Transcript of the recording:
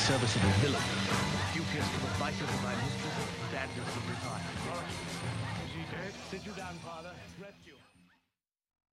serviceable villain, duteous to the vices of thy mistress, dadness of desire. Is he dead? Sit you down, father. Rest you.